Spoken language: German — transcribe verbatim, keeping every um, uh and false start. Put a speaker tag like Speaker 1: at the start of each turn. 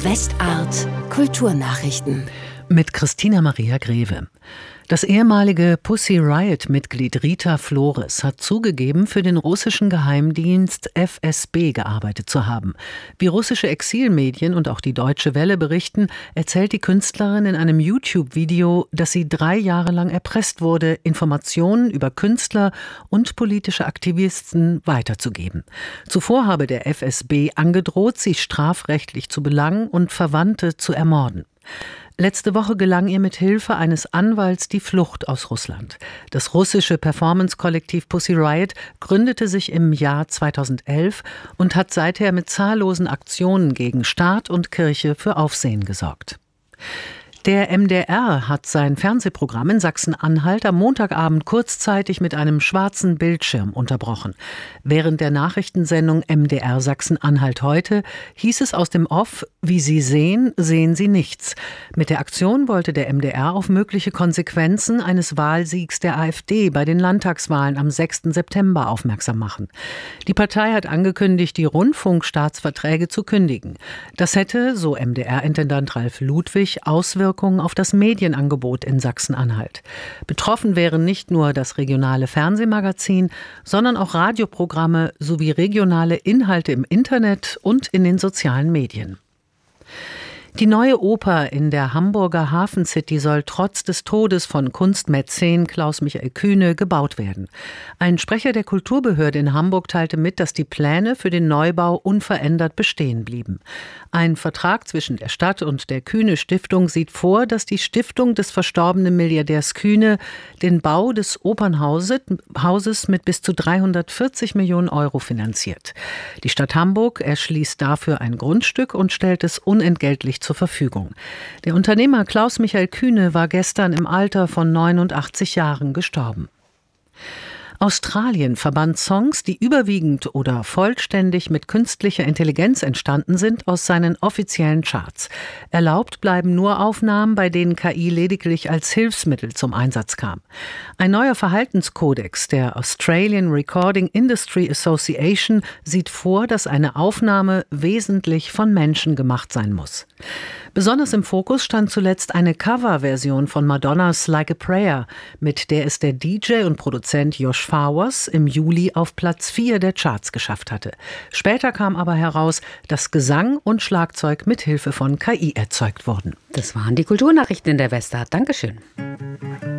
Speaker 1: Westart Kulturnachrichten
Speaker 2: mit Christina Maria Greve. Das ehemalige Pussy Riot-Mitglied Rita Flores hat zugegeben, für den russischen Geheimdienst F S B gearbeitet zu haben. Wie russische Exilmedien und auch die Deutsche Welle berichten, erzählt die Künstlerin in einem YouTube-Video, dass sie drei Jahre lang erpresst wurde, Informationen über Künstler und politische Aktivisten weiterzugeben. Zuvor habe der F S B angedroht, sie strafrechtlich zu belangen und Verwandte zu ermorden. Letzte Woche gelang ihr mit Hilfe eines Anwalts die Flucht aus Russland. Das russische Performance-Kollektiv Pussy Riot gründete sich im Jahr zweitausendelf und hat seither mit zahllosen Aktionen gegen Staat und Kirche für Aufsehen gesorgt. Der M D R hat sein Fernsehprogramm in Sachsen-Anhalt am Montagabend kurzzeitig mit einem schwarzen Bildschirm unterbrochen. Während der Nachrichtensendung M D R Sachsen-Anhalt heute hieß es aus dem Off: Wie Sie sehen, sehen Sie nichts. Mit der Aktion wollte der M D R auf mögliche Konsequenzen eines Wahlsiegs der AfD bei den Landtagswahlen am sechsten September aufmerksam machen. Die Partei hat angekündigt, die Rundfunkstaatsverträge zu kündigen. Das hätte, so M D R-Intendant Ralf Ludwig, Auswirkungen auf das Medienangebot in Sachsen-Anhalt. Betroffen wären nicht nur das regionale Fernsehmagazin, sondern auch Radioprogramme sowie regionale Inhalte im Internet und in den sozialen Medien. Die neue Oper in der Hamburger Hafencity soll trotz des Todes von Kunstmäzen Klaus-Michael Kühne gebaut werden. Ein Sprecher der Kulturbehörde in Hamburg teilte mit, dass die Pläne für den Neubau unverändert bestehen blieben. Ein Vertrag zwischen der Stadt und der Kühne-Stiftung sieht vor, dass die Stiftung des verstorbenen Milliardärs Kühne den Bau des Opernhauses mit bis zu dreihundertvierzig Millionen Euro finanziert. Die Stadt Hamburg erschließt dafür ein Grundstück und stellt es unentgeltlich zur Verfügung. Der Unternehmer Klaus-Michael Kühne war gestern im Alter von neunundachtzig Jahren gestorben. Australien verbannt Songs, die überwiegend oder vollständig mit künstlicher Intelligenz entstanden sind, aus seinen offiziellen Charts. Erlaubt bleiben nur Aufnahmen, bei denen K I lediglich als Hilfsmittel zum Einsatz kam. Ein neuer Verhaltenskodex der Australian Recording Industry Association sieht vor, dass eine Aufnahme wesentlich von Menschen gemacht sein muss. Besonders im Fokus stand zuletzt eine Coverversion von Madonnas Like a Prayer, mit der es der D J und Produzent Josh Flowers im Juli auf Platz vier der Charts geschafft hatte. Später kam aber heraus, dass Gesang und Schlagzeug mit Hilfe von K I erzeugt wurden.
Speaker 3: Das waren die Kulturnachrichten in der Westart. Dankeschön.